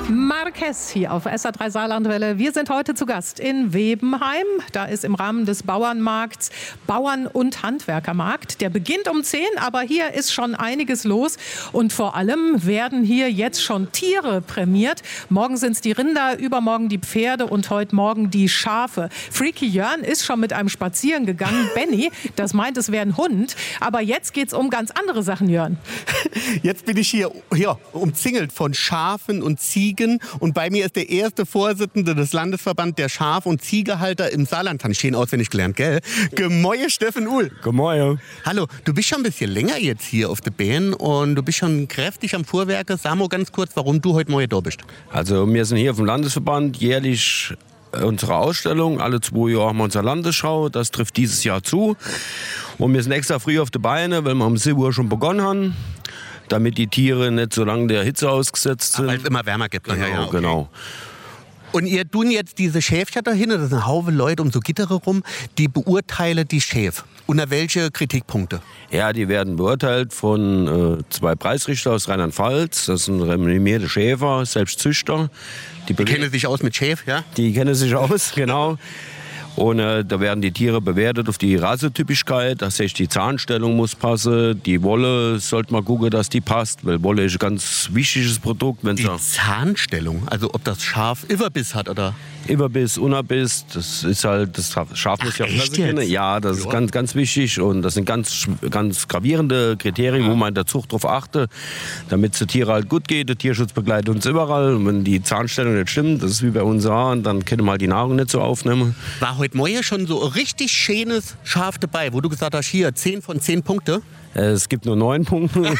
Marquez hier auf SR3 Saarlandwelle. Wir sind heute zu Gast in Webenheim. Da ist im Rahmen des Bauernmarkts Bauern- und Handwerkermarkt. Der beginnt um 10, aber hier ist schon einiges los. Und vor allem werden hier jetzt schon Tiere prämiert. Morgen sind es die Rinder, übermorgen die Pferde und heute Morgen die Schafe. Freaky Jörn ist schon mit einem spazieren gegangen. Benny, das meint, es wäre ein Hund. Aber jetzt geht es um ganz andere Sachen, Jörn. Jetzt bin ich hier umzingelt von Schafen und Ziegen. Und bei mir ist der erste Vorsitzende des Landesverbands der Schaf- und Ziegehalter im Saarland. Kann ich stehen auswendig gelernt, gell? Gemäue Steffen Uhl. Gemäue. Hallo, du bist schon ein bisschen länger jetzt hier auf der Bahn und du bist schon kräftig am Fuhrwerke. Sag mal ganz kurz, warum du heute Morgen da bist. Also wir sind hier vom Landesverband jährlich unsere Ausstellung. Alle 2 Jahre haben wir unsere Landesschau. Das trifft dieses Jahr zu. Und wir sind extra früh auf die Beine, weil wir um 7 Uhr schon begonnen haben. Damit die Tiere nicht so lange der Hitze ausgesetzt sind. Weil es immer wärmer gibt. Genau, ja, okay. Genau. Und ihr tun jetzt diese Schäfchen dahin, das sind ein Haufe Leute um so Gittere rum, die beurteilen die Schäf. Unter welche Kritikpunkte? Ja, die werden beurteilt von 2 Preisrichter aus Rheinland-Pfalz. Das sind renommierte Schäfer, selbst Züchter. Die kennen sich aus mit Schäf, ja? Die kennen sich aus, genau. Und da werden die Tiere bewertet auf die Rassetypischkeit. Das heißt, die Zahnstellung muss passen. Die Wolle sollte man gucken, dass die passt. Weil Wolle ist ein ganz wichtiges Produkt. Die Zahnstellung? Also ob das Schaf Überbiss hat, oder? Überbiss, Unabiss, das ist halt, das Schaf muss ja auch Fresse kennen. Ja, das ist ganz, ganz wichtig. Und das sind ganz, ganz gravierende Kriterien, wo man in der Zucht darauf achtet, damit es den Tieren halt gut geht. Der Tierschutz begleitet uns überall. Und wenn die Zahnstellung nicht stimmt, das ist wie bei uns Haaren, dann können wir halt die Nahrung nicht so aufnehmen. War heute Morgen schon so ein richtig schönes Schaf dabei, wo du gesagt hast, hier 10 von 10 Punkte? Es gibt nur 9 Punkte.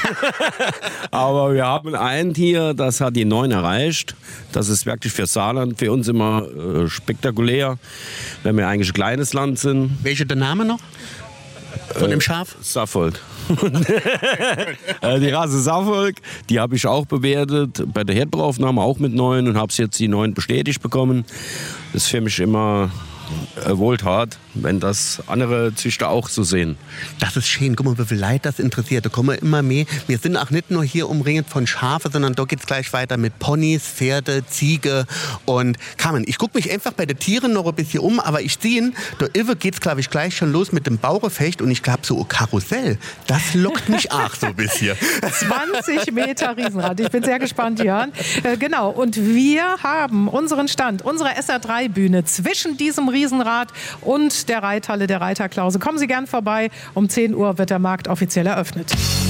Aber wir haben ein Tier, das hat die 9 erreicht. Das ist wirklich für Saarland, für uns immer spektakulär, wenn wir eigentlich ein kleines Land sind. Welcher der Name noch? Von dem Schaf? Suffolk. Die Rasse Suffolk, die habe ich auch bewertet. Bei der Herdbauaufnahme auch mit 9 und habe jetzt die 9 bestätigt bekommen. Das ist für mich immer wohltat, wenn das andere Züchter auch so sehen. Das ist schön. Guck mal, wie viel Leid das interessiert. Da kommen immer mehr. Wir sind auch nicht nur hier umringt von Schafe, sondern da geht es gleich weiter mit Ponys, Pferde, Ziege und Carmen. Ich gucke mich einfach bei den Tieren noch ein bisschen um, aber ich sehe, da geht es, glaube ich, gleich schon los mit dem Bauernfecht und ich glaube, so ein Karussell, das lockt mich auch so ein bisschen. 20 Meter Riesenrad. Ich bin sehr gespannt, Jörn. Genau. Und wir haben unseren Stand, unsere SR3-Bühne zwischen diesem Riesenrad und der Reithalle der Reiterklause. Kommen Sie gern vorbei. Um 10 Uhr wird der Markt offiziell eröffnet.